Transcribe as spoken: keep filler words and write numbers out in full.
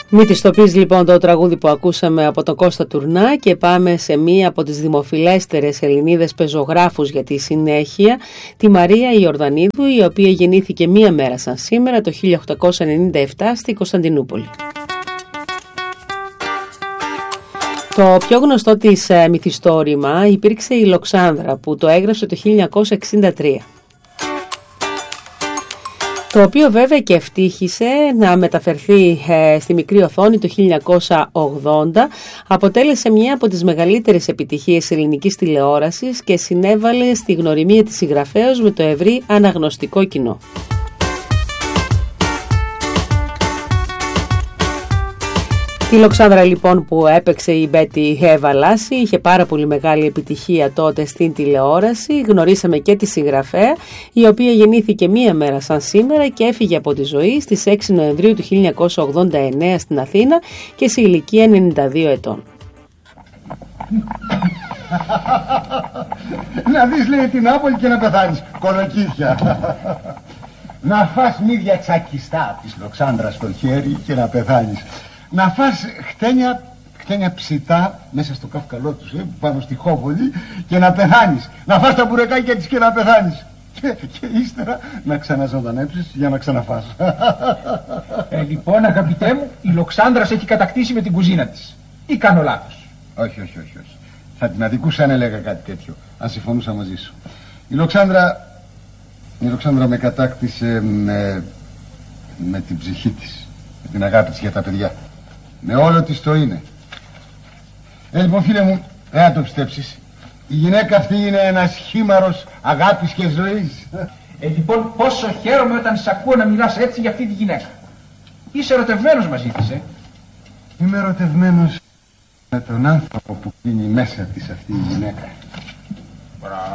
Μυθιστοπείς λοιπόν το τραγούδι που ακούσαμε από τον Κώστα Τουρνά και πάμε σε μία από τις δημοφιλέστερες Ελληνίδες πεζογράφους για τη συνέχεια, τη Μαρία Ιορδανίδου, η οποία γεννήθηκε μία μέρα σαν σήμερα το χίλια οκτακόσια ενενήντα επτά στη Κωνσταντινούπολη. Το πιο γνωστό της μυθιστόρημα υπήρξε η Λοξάνδρα που το έγραψε το χίλια εννιακόσια εξήντα τρία. Το οποίο βέβαια και ευτύχησε να μεταφερθεί ε, στη μικρή οθόνη το χίλια εννιακόσια ογδόντα, αποτέλεσε μια από τις μεγαλύτερες επιτυχίες ελληνικής τηλεόρασης και συνέβαλε στη γνωριμία της συγγραφέως με το ευρύ αναγνωστικό κοινό. Η Λοξάνδρα λοιπόν που έπαιξε η Μπέτη Βαλάση είχε πάρα πολύ μεγάλη επιτυχία τότε στην τηλεόραση. Γνωρίσαμε και τη συγγραφέα, η οποία γεννήθηκε μία μέρα σαν σήμερα και έφυγε από τη ζωή στις έξι Νοεμβρίου του χίλια εννιακόσια ογδόντα εννέα στην Αθήνα και σε ηλικία ενενήντα δύο ετών. Να δεις, λέει, την Νάπολη και να πεθάνεις. Κολοκύθια. Να φας μύδια τσακιστά της Λοξάνδρας στο χέρι και να πεθάνεις. Να φας χτένια, χτένια ψητά μέσα στο καυκαλό τους, ε, πάνω στη Χόβολη και να πεθάνεις. Να φας τα μπουρεκάκια της και να πεθάνεις. Και, και ύστερα να ξαναζωντανέψεις για να ξαναφάς. Ε, λοιπόν, αγαπητέ μου, η Λοξάνδρα σε έχει κατακτήσει με την κουζίνα της. Ή κάνω λάθος? Όχι, όχι, όχι, όχι. Θα την αδικούσα αν έλεγα κάτι τέτοιο, αν συμφωνούσα μαζί σου. Η Λοξάνδρα, η Λοξάνδρα με κατάκτησε με, με την ψυχή της, με την αγάπη της για τα παιδιά. Με όλο της το είναι. Ε, λοιπόν, φίλε μου, δεν θα το πιστέψεις. Η γυναίκα αυτή είναι ένας χήμαρος αγάπης και ζωής. Ε, λοιπόν, πόσο χαίρομαι όταν σ' ακούω να μιλάς έτσι για αυτή τη γυναίκα. Είσαι ερωτευμένος μαζί της, ε? Είμαι ερωτευμένος με τον άνθρωπο που κλείνει μέσα της αυτή η γυναίκα. Μπράβο.